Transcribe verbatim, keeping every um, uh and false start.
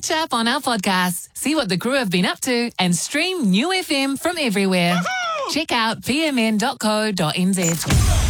Catch up on our podcasts, see what the crew have been up to, and stream New F M from everywhere. Check out p m n dot co dot n z.